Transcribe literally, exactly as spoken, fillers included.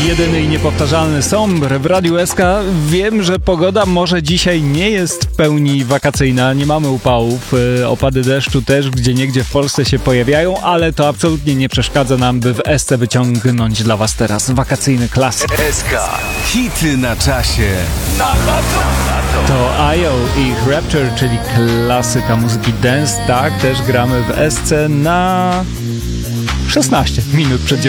jedyny i niepowtarzalny Sombre w Radiu S K. Wiem, że pogoda może dzisiaj nie jest w pełni wakacyjna, nie mamy upałów, opady deszczu też gdzieniegdzie w Polsce się pojawiają, ale to absolutnie nie przeszkadza nam, by w S C wyciągnąć dla was teraz wakacyjny klasyk. S K. Hity na czasie. Na lato. To I O i ich Rapture, czyli klasyka muzyki dance, tak, też gramy w S C na szesnaście minut przed